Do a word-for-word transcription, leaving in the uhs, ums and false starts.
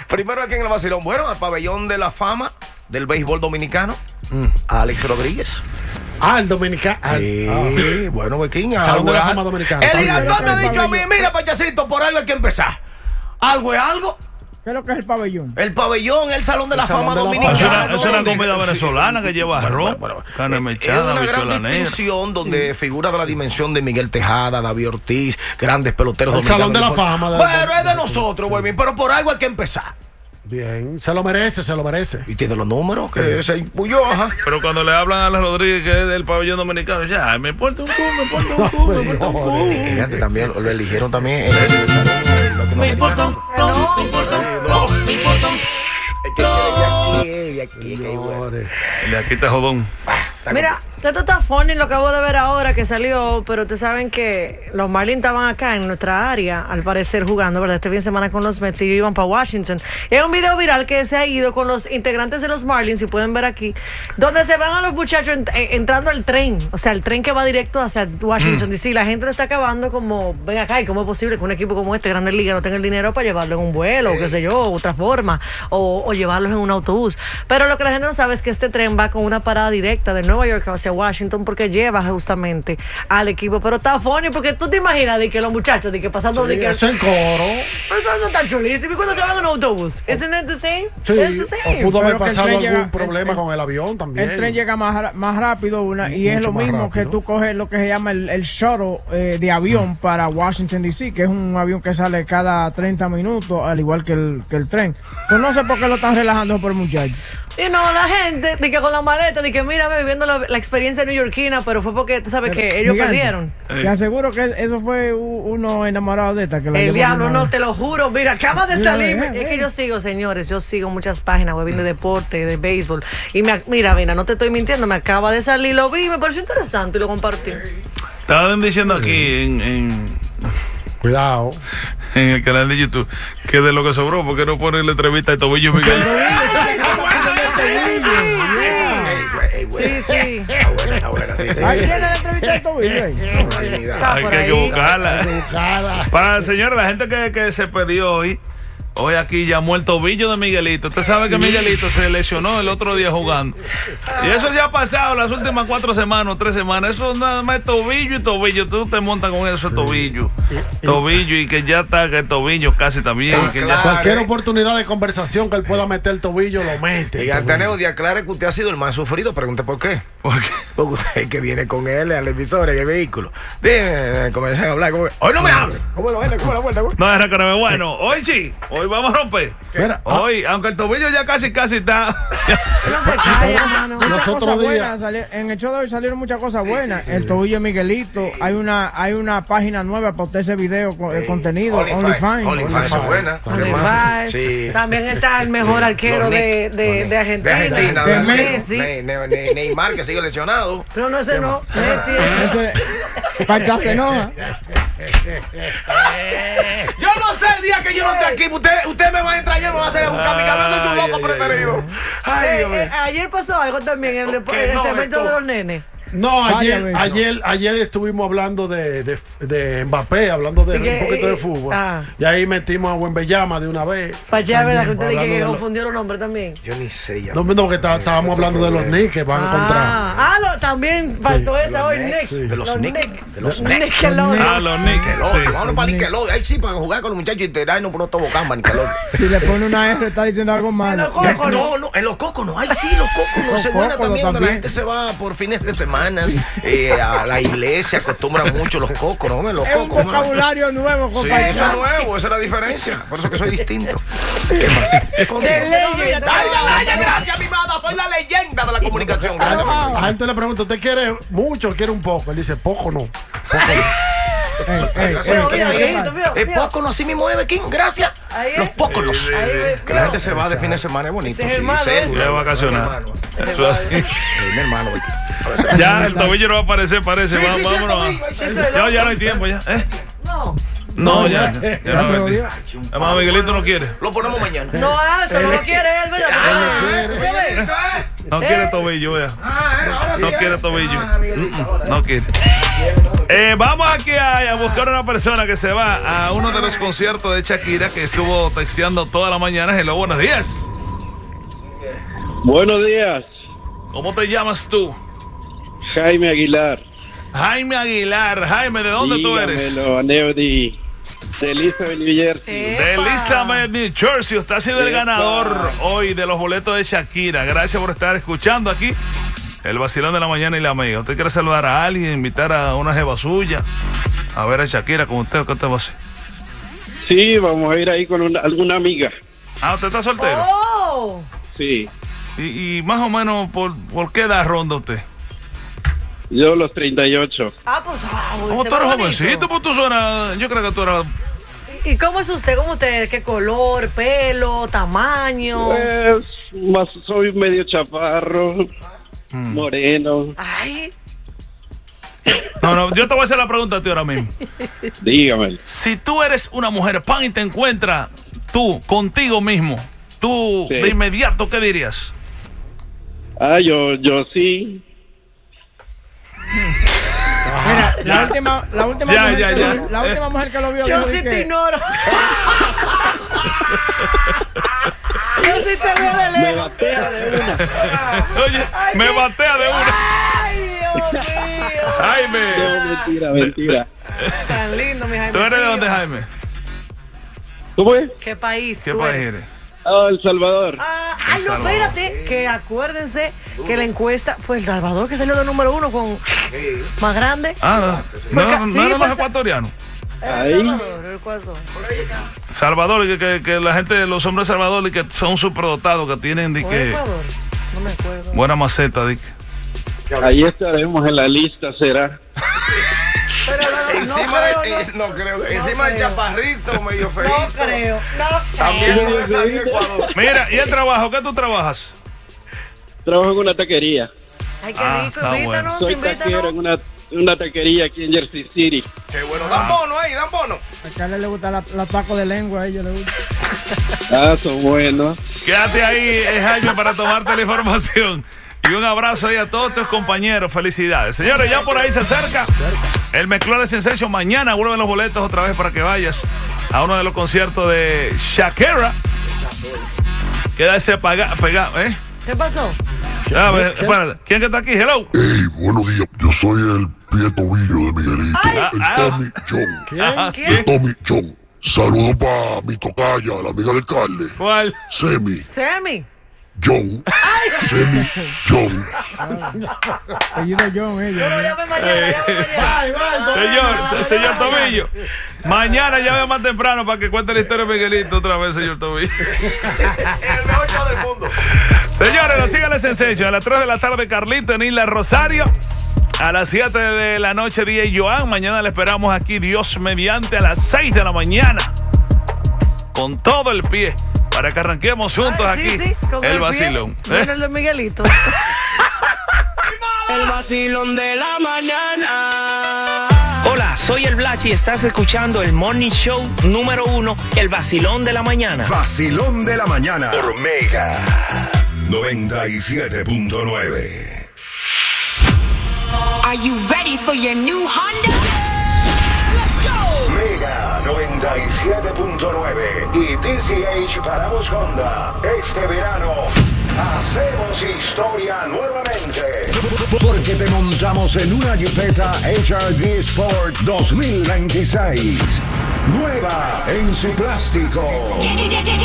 Primero aquí en el vacilón. Bueno, al pabellón de la fama del béisbol dominicano, mm. a Alex Rodríguez. Ah, el dominicano. Sí, ah. Bueno, Bequín. Salón de la fama dominicana. El director me ha dicho a mí, mira, payasito, por algo hay que empezar. Algo es algo. ¿Qué es lo que es el pabellón? El pabellón, el Salón de la Fama dominicana. Es una, es una comida venezolana que lleva arroz, bueno, bueno, carne mechada, es una gran distinción donde figura de la dimensión de Miguel Tejada, David Ortiz, grandes peloteros el dominicanos. Salón de la Fama. De, pero es de nosotros, güey, pero por algo hay que empezar. Bien, se lo merece, se lo merece. Y tiene los números que se impuyó, ajá. Pero cuando le hablan a la Rodríguez, que es del pabellón dominicano, ya, me importa un culo, me importa un culo, me importa un culo. Fíjate, también lo eligieron también. Me importa un culo, me importa un culo, me importa un culo. De aquí, de aquí, de aquí te jodón. Mira, esto está funny, lo acabo de ver ahora que salió, pero ustedes saben que los Marlins estaban acá en nuestra área, al parecer jugando, ¿verdad? Este fin de semana con los Mets y ellos iban para Washington. Y hay un video viral que se ha ido con los integrantes de los Marlins, si pueden ver aquí, donde se van a los muchachos ent entrando al tren, o sea, el tren que va directo hacia Washington, D C. Mm. La gente lo está acabando como, ven acá, ¿y cómo es posible que un equipo como este, Grandes Ligas, no tenga el dinero para llevarlo en un vuelo, o qué sé yo, otra forma, o, o llevarlos en un autobús? Pero lo que la gente no sabe es que este tren va con una parada directa de Nueva York hacia Washington porque lleva justamente al equipo. Pero está funny porque tú te imaginas de que los muchachos de que pasando sí, de que eso en coro. Pero eso, eso está chulísimo. ¿Y cuando se van en un autobús? ¿Isn't it the same? Sí, the same. O pudo haber pasado algún llega, problema el, con el avión también. El tren llega más, más rápido una, y es lo mismo rápido. Que tú coges lo que se llama el, el shuttle eh, de avión mm. para Washington D C, que es un avión que sale cada treinta minutos, al igual que el, que el tren. Entonces no sé por qué lo están relajando por el muchacho. Y no, la gente, de que con la maleta, de que mira, viviendo la, la experiencia neoyorquina, pero fue porque tú sabes pero, que ellos Miguel, perdieron. Te aseguro que eso fue uno enamorado de esta. Que la el diablo, no, te lo juro. Mira, acaba de salir. Es que yo sigo, señores, yo sigo muchas páginas web de deporte, de béisbol. Y me, mira, mira, no te estoy mintiendo, me acaba de salir, lo vi, me pareció interesante y lo compartí. Estaban diciendo aquí en... en... Cuidado. En el canal de YouTube, que de lo que sobró, porque no ponen la entrevista de Tobillo Miguel. Sí, sí. Está buena, está buena. Sí, sí. Ahí tiene la entrevista de Tobillo. Hay que buscarla. Para señores, la gente que, que se perdió hoy. Hoy aquí llamó el tobillo de Miguelito. Usted sabe que Miguelito se lesionó el otro día jugando. Y eso ya ha pasado las últimas cuatro semanas o tres semanas. Eso nada más es tobillo y tobillo. Tú te montas con eso, tobillo. Tobillo y que ya está, que el tobillo casi también. Ah, que claro. ya... Cualquier oportunidad de conversación que él pueda meter el tobillo, lo mete. Y Antonio, aclare que usted ha sido el más sufrido. Pregunte por qué. ¿Por qué? Porque usted que viene con él al emisor en el vehículo. Dime, comencé a hablar. Como, hoy no me hable. ¿Cómo lo ven? ¿Cómo la vuelta? No, era que no me bueno. Hoy sí. Hoy vamos a romper. Mira, hoy, ah, aunque el tobillo ya casi casi está. Muchas cosas buenas. En el show de hoy salieron muchas cosas buenas. Sí, sí, sí. El tobillo de Miguelito. Hay una, hay una página nueva para usted ese video con el contenido. OnlyFans. OnlyFans es buena. Sí. También está el mejor arquero de, de, de Argentina. De Argentina. De de Messi. Ne, ne, ne, Neymar, que sigue lesionado. Pero no, ese no. Messi. Pacha se enoja. Yo no sé el día que yo no esté aquí. Usted, usted me va a entrar y me va a hacer a buscar mi camión. Soy su loco preferido. Ay, eh, eh, ayer pasó algo también en el, en el no, segmento de los nenes. No, ayer, Vaya, ayer, ayer estuvimos hablando de, de, de Mbappé, hablando de que, un poquito de fútbol. Ah. Y ahí metimos a Wembanyama de una vez. Para allá, ¿verdad? Que usted dice que confundieron nombres también. Yo ni sé ya. No, no, que está, estábamos hablando de los Knicks que van ah. a encontrar. Ah, lo, también faltó sí. esa hoy, Nick. Sí. De los Knicks. De los Knicks. Ah, los Knicks. Sí. Vamos para Nickelodeon. Ahí sí, para jugar con los muchachos y te dan un pronto bocán para Nickelodeon. Si le pone una R, está diciendo algo malo. No, no, en los cocos no. Ay, sí, los cocos no. Se buena también, donde la gente se va por fines de semana. A la iglesia acostumbran mucho los cocos, ¿no? Los es cocos, un vocabulario ¿no? nuevo, compañero. Sí, eso es nuevo, esa es la diferencia. Por eso que soy distinto. ¿Qué más? De leyenda. Gracias, mi madre. Soy la leyenda de la comunicación. Gracias. A la gente le pregunta, ¿usted quiere mucho o quiere un poco? Él dice, poco no. Poco no. Ey, ey, ey, el poco no así mismo es, Bequín, gracias. Los pocos no. Que la gente se va de fin de semana, es bonito. Se va a vacacionar. Eso es así. Mi hermano, ya el tobillo no va a aparecer, parece. Vámonos. Ya, ya no hay tiempo, ya. No. No, ya. Además, Miguelito no quiere. Lo ponemos mañana. No, eso no lo quiere él, ¿verdad? No quiere tobillo, vea. No quiere tobillo. No quiere. Eh, vamos aquí a, a buscar una persona que se va a uno de los conciertos de Shakira, que estuvo texteando toda la mañana. Hello, buenos días. Buenos días. ¿Cómo te llamas tú? Jaime Aguilar. Jaime Aguilar. Jaime, ¿de dónde Dígamelo, tú eres? Aneo de, de Elizabeth, New Jersey. De Elizabeth, New Jersey. Usted ha sido el Epa. ganador hoy de los boletos de Shakira. Gracias por estar escuchando aquí el vacilón de la mañana y la amiga. ¿Usted quiere saludar a alguien, invitar a una jeva suya a ver a Shakira con usted? ¿Qué te va a hacer? Sí, vamos a ir ahí con una, alguna amiga. Ah, ¿usted está soltero? Oh. Sí. Y, y más o menos, ¿por, ¿por qué edad ronda usted? Yo los treinta y ocho. Ah, pues, wow, ¿Cómo se tú ve eres bonito. jovencito? Pues tú suenas, yo creo que tú eras... ¿Y cómo es usted? ¿Cómo usted? ¿Qué color, pelo, tamaño? Pues, más, soy medio chaparro, Mm. moreno. Ay, No, no, yo te voy a hacer la pregunta a ti ahora mismo. Dígame. Si tú eres una mujer pan y te encuentras tú contigo mismo, tú Sí. de inmediato, ¿qué dirías? Ah, yo, yo sí. Mira, la última, la última, Ya, mujer, ya, que ya. Lo, la última mujer que lo vio yo dijo sí que- te ignoro. Yo sí te veo de Me lejos. batea de una. Oye, Ay, me qué- batea de una. Ay, Dios mío. Jaime. No, mentira, mentira. Tan lindo, mi Jaime. ¿Tú eres de dónde, Jaime? ¿Cómo es? ¿Qué país ¿Qué tú país eres? eres? Ah, El Salvador. Ah, ay, no, espérate, que acuérdense que la encuesta fue El Salvador que salió de número uno con más grande. Ah, no. Fue No, ca- no, sí, no eran fue los sa- ecuatorianos. El Ahí. Salvador, el Ecuador. Salvador, que, que, que la gente, los hombres de Salvador, y que son superdotados, que tienen de ¿O que Ecuador? No me acuerdo. buena maceta, de que. Ahí estaremos en la lista, será. Pero no, no, Encima, creo, de- no. eh, no creo. Encima del creo. chaparrito, medio feito. No creo, no También creo. no le salió Ecuador. Mira, ¿y el trabajo? ¿Qué tú trabajas? Trabajo en una taquería. Ay, qué Ah, rico, está invítanos, Soy taquero invítanos. en una, una taquería aquí en Jersey City. Qué bueno. Dan bono ahí, dan bono. A Carla le gusta la, la taco de lengua, a ella le gusta. Ah, son buenos. Quédate ahí, eh, Jaime, para tomarte la información. Y un abrazo ahí a todos tus compañeros. Felicidades. Señores, ya por ahí se acerca el Mezclón de Sensation. Mañana vuelven los boletos otra vez para que vayas a uno de los conciertos de Shakira. Queda ese pegado, ¿eh? ¿Qué pasó? A ver, espérate. ¿Quién que está aquí? Hello. Hey, buenos días. Yo soy el pie tobillo de Miguelito, Ay. el Ah, Tommy John. Ajá, ¿Quién? Tommy John. Saludos para mi tocaya, la amiga de Carle. ¿Cuál? Semi Sammy. John. Semi John. Apellido John, ella. Pero llame mañana, llame mañana. Bye, bye, Señor, señor Tomillo. Mañana llame más temprano para que cuente la historia de Miguelito otra vez, señor Tomillo. El mejor show del mundo. Señores, nos sigan la Sensation. A las tres de la tarde, Carlito en Isla Rosario. A las siete de la noche, D J Joan. Mañana le esperamos aquí, Dios mediante, a las seis de la mañana. Con todo el pie. Para que arranquemos juntos Ay, sí, aquí sí, con el pie. vacilón. ¿Eh? Bueno, el de Miguelito. El vacilón de la mañana. Hola, soy el Blach y estás escuchando el Morning Show número uno, el vacilón de la mañana. Vacilón de la mañana por Mega noventa y siete punto nueve. Are you ready for your new Honda? Let's go. Mega noventa y siete punto nueve y D C H Paramos Honda. Este verano hacemos historia nuevamente. Porque te montamos en una Jipeta H R V Sport dos mil veintiséis. Nueva en su plástico.